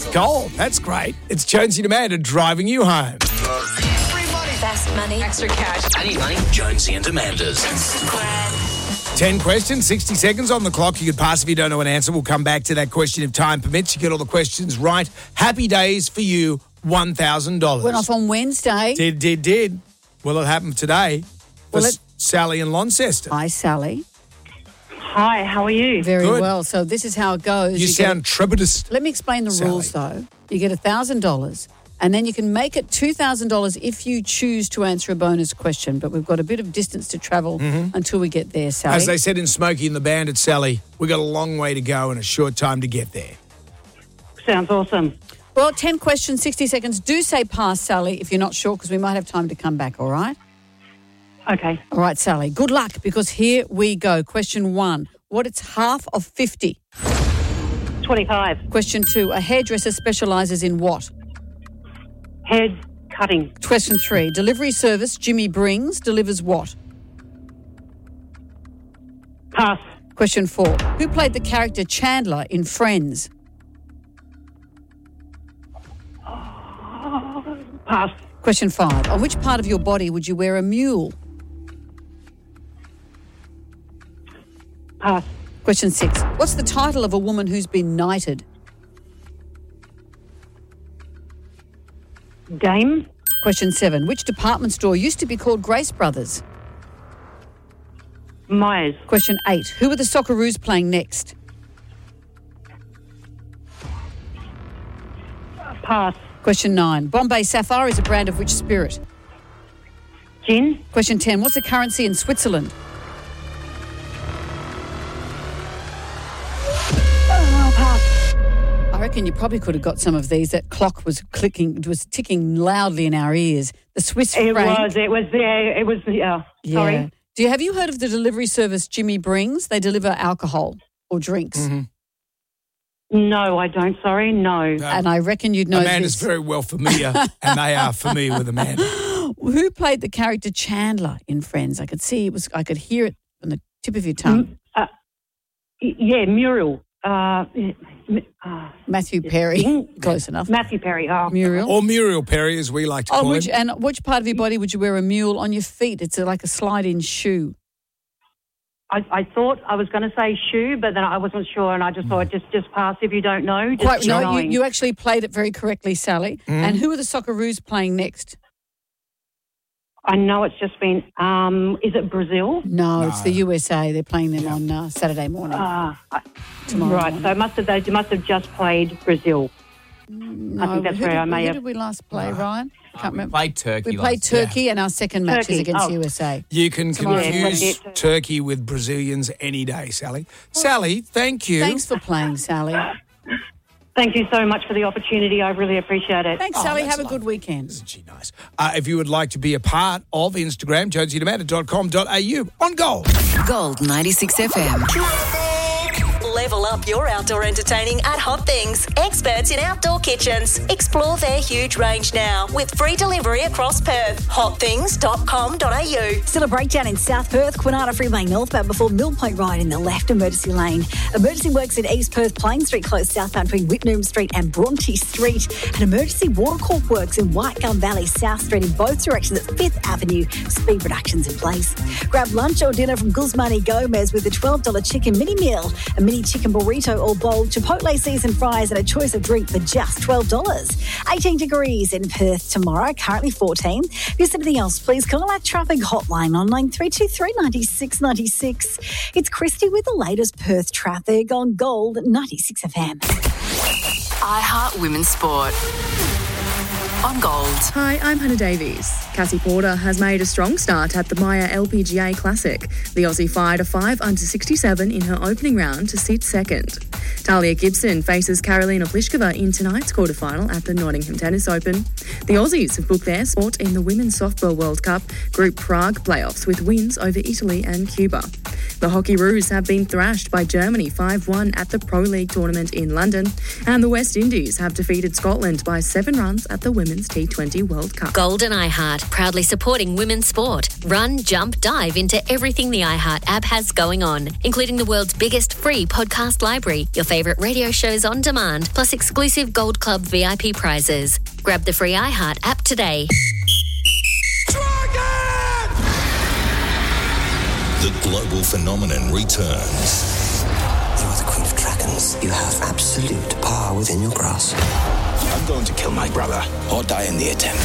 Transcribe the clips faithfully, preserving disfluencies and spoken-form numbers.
Gold. That's great. It's Jonesy and Amanda driving you home. Fast money. Extra cash. I need money. Jonesy and Amanda's. ten questions, sixty seconds on the clock. You could pass if you don't know an answer. We'll come back to that question if time permits. You get all the questions right. Happy days for you, one thousand dollars. Went off on Wednesday. Did, did, did. Will it happen today for Well, it- Sally in Launceston? Hi, Sally. Hi, how are you? Very Good. well. So this is how it goes. You, get sound a- trepidous. Let me explain the Sally. rules, though. You get one thousand dollars, and then you can make it two thousand dollars if you choose to answer a bonus question. But we've got a bit of distance to travel until we get there, Sally. As they said in Smokey and the Bandit, Sally, we've got a long way to go and a short time to get there. Sounds awesome. Well, ten questions, sixty seconds. Do say pass, Sally, if you're not sure, because we might have time to come back, all right? Okay. All right, Sally. Good luck, because here we go. Question one. What is half of fifty? twenty-five. Question two. A hairdresser specialises in what? Hair cutting. Question three. Delivery service Jimmy Brings delivers what? Pass. Question four. Who played the character Chandler in Friends? Pass. Question five. On which part of your body would you wear a mule? Pass. Question six. What's the title of a woman who's been knighted? Dame. Question seven. Which department store used to be called Grace Brothers? Myers. Question eight. Who are the Socceroos playing next? Pass. Question nine. Bombay Sapphire is a brand of which spirit? Gin. Question ten. What's the currency in Switzerland? Oh, pass. I reckon you probably could have got some of these. That clock was clicking, it was ticking loudly in our ears. The Swiss It franc. was, it was there, it was, yeah. Yeah. Sorry. Do you have you heard of the delivery service Jimmy Brings? They deliver alcohol or drinks. Mm-hmm. No, I don't, sorry, no. And I reckon you'd know Amanda's this. very well familiar, and they are familiar with Amanda. Who played the character Chandler in Friends? I could see it was. I could hear it on the tip of your tongue. Uh, yeah, Muriel. Uh, uh, Matthew Perry. Ding. Close enough. Matthew Perry. Oh. Muriel. Or Muriel Perry, as we like to Oh, call which, him. and which part of your body would you wear a mule? On your feet. It's a, like a slide-in shoe. I, I thought I was going to say shoe, but then I wasn't sure, and I just thought just just pass if you don't know. Just Quite, no, you, knowing. you actually played it very correctly, Sally. Mm. And who are the Socceroos playing next? I know it's just been. Um, is it Brazil? No, it's the U S A. They're playing them on uh, Saturday morning. Uh, Tomorrow right. morning. So it must have they must have just played Brazil. No, I think that's who where did, I may who have. did we last play, Ryan? I can't We remember. played Turkey We played last Turkey, and our second match is Turkey, against oh. U S A. You can Tomorrow. confuse Yeah, that's it. Turkey with Brazilians any day, Sally. Sally, thank you. Thanks for playing, Sally. Thank you so much for the opportunity. I really appreciate it. Thanks, Oh, Sally. that's Have a good weekend. Isn't she nice? Uh, if you would like to be a part of Instagram, jonesy and amanda dot com dot a u on Gold. Gold ninety-six F M. Level up your outdoor entertaining at Hot Things. Experts in outdoor kitchens. Explore their huge range now with free delivery across Perth. hot things dot com dot a u. Still a breakdown in South Perth, Quinana Freeway northbound before Mill Point Ride in the left emergency lane. Emergency works in East Perth, Plain Street closed southbound between Whitnum Street and Bronte Street. And emergency water cork works in White Gum Valley, South Street in both directions at fifth Avenue. Speed reductions in place. Grab lunch or dinner from Guzmani Gomez with a twelve dollars chicken mini meal, a mini chicken burrito or bowl, Chipotle seasoned fries and a choice of drink for just twelve dollars. eighteen degrees in Perth tomorrow, currently fourteen. If there's anything else, please call our traffic hotline on nine three two three, nine six nine six. It's Christy with the latest Perth traffic on Gold ninety-six F M. iHeart Women's Sport on Gold. Hi, I'm Hannah Davies. Cassie Porter has made a strong start at the Maya L P G A Classic. The Aussie fired a five under sixty-seven in her opening round to sit second. Talia Gibson faces Karolina Pliskova in tonight's quarterfinal at the Nottingham Tennis Open. The Aussies have booked their spot in the Women's Softball World Cup Group Prague playoffs with wins over Italy and Cuba. The Hockeyroos have been thrashed by Germany five one at the Pro League tournament in London, and the West Indies have defeated Scotland by seven runs at at the Women's T twenty World Cup. Gold and iHeart, proudly supporting women's sport. Run, jump, dive into everything the iHeart app has going on, including the world's biggest free podcast library, your favourite radio shows on demand, plus exclusive Gold Club V I P prizes. Grab the free iHeart app today. The global phenomenon returns. You are the Queen of Dragons. You have absolute power within your grasp. I'm going to kill my brother or die in the attempt.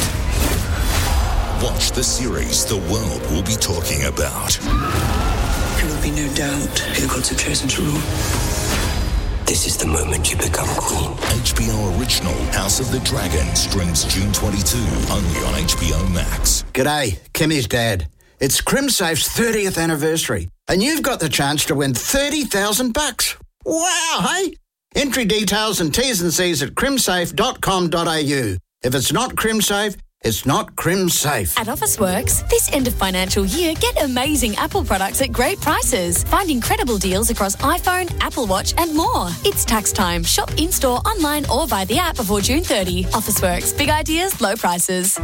Watch the series the world will be talking about. There will be no doubt who gods have chosen to rule. This is the moment you become queen. H B O original House of the Dragon streams June twenty-second only on H B O Max. G'day, Kimmy's dad. It's CrimSafe's thirtieth anniversary, and you've got the chance to win thirty thousand bucks. Wow, hey? Entry details and T's and C's at crimsafe dot com dot a u. If it's not CrimSafe, it's not CrimSafe. At Officeworks, this end of financial year, get amazing Apple products at great prices. Find incredible deals across iPhone, Apple Watch and more. It's tax time. Shop in-store, online or via the app before June thirtieth. Officeworks. Big ideas, low prices.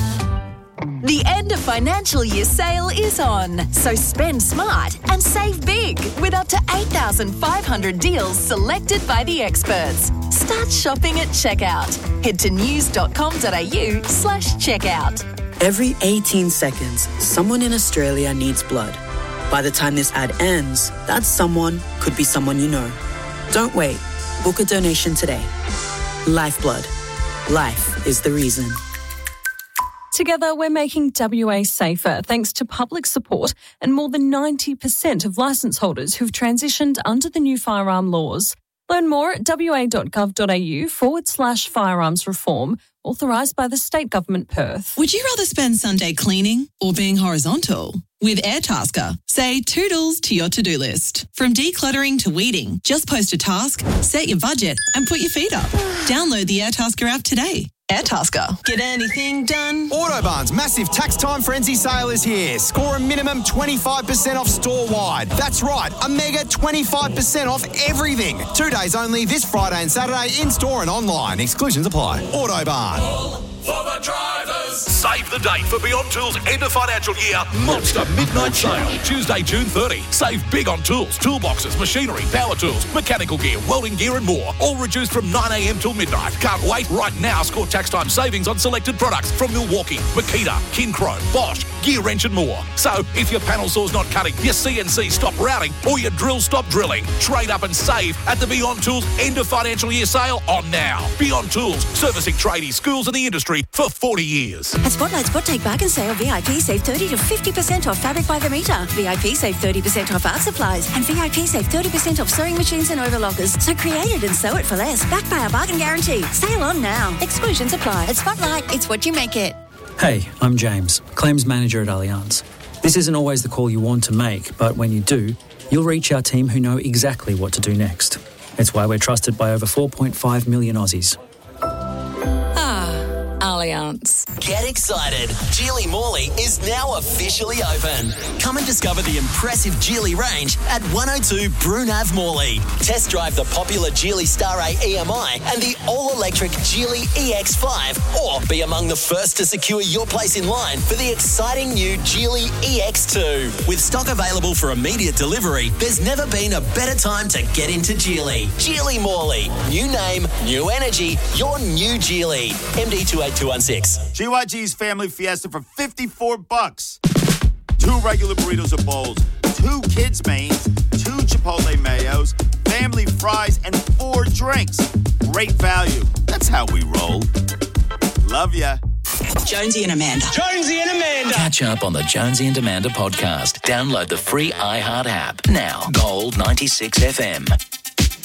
The end of financial year sale is on, so spend smart and save big with up to eight thousand five hundred deals selected by the experts. Start shopping at checkout. Head to news dot com dot a u slash checkout. Every eighteen seconds, someone in Australia needs blood. By the time this ad ends, that someone could be someone you know. Don't wait. Book a donation today. Lifeblood. Life is the reason. Together, we're making W A safer thanks to public support and more than ninety percent of licence holders who've transitioned under the new firearm laws. Learn more at w a dot gov dot a u forward slash firearms reform, authorised by the State Government Perth. Would you rather spend Sunday cleaning or being horizontal? With Airtasker, say toodles to your to-do list. From decluttering to weeding, just post a task, set your budget and put your feet up. Download the Airtasker app today. Airtasker. Get anything done. Autobarn's massive tax time frenzy sale is here. Score a minimum twenty-five percent off store-wide. That's right, a mega twenty-five percent off everything. Two days only this Friday and Saturday in-store and online. Exclusions apply. Autobarn. All for the drivers. Save the date for Beyond Tools end of financial year Monster Midnight Sale. Tuesday, June thirtieth. Save big on tools, toolboxes, machinery, power tools, mechanical gear, welding gear and more. All reduced from nine a m till midnight. Can't wait. Right now, score tax time savings on selected products from Milwaukee, Makita, Kincro, Bosch, Gear Wrench and more. So if your panel saw's not cutting, your C N C stop routing or your drill stop drilling, trade up and save at the Beyond Tools end of financial year sale on now. Beyond Tools, servicing tradies, schools and the industry for forty years. At Spotlight Spot Take Bargain Sale, V I P save thirty to fifty percent off fabric by the metre. V I P save thirty percent off art supplies. And V I P save thirty percent off sewing machines and overlockers. So create it and sew it for less. Backed by our bargain guarantee. Sale on now. Exclusions apply. At Spotlight, it's what you make it. Hey, I'm James, Claims Manager at Allianz. This isn't always the call you want to make, but when you do, you'll reach our team who know exactly what to do next. It's why we're trusted by over four point five million Aussies. Allianz. Get excited. Geely Morley is now officially open. Come and discover the impressive Geely range at one oh two Brunav Morley. Test drive the popular Geely Star A E M I and the all-electric Geely E X five, or be among the first to secure your place in line for the exciting new Geely E X two. With stock available for immediate delivery, there's never been a better time to get into Geely. Geely Morley. New name, new energy, your new Geely. M D two eight two one six. G Y G's Family Fiesta for fifty-four bucks. Two regular burritos or bowls, two kids' mains, two Chipotle mayos, family fries, and four drinks. Great value. That's how we roll. Love ya. Jonesy and Amanda. Jonesy and Amanda. Catch up on the Jonesy and Amanda podcast. Download the free iHeart app. Now, Gold ninety-six F M.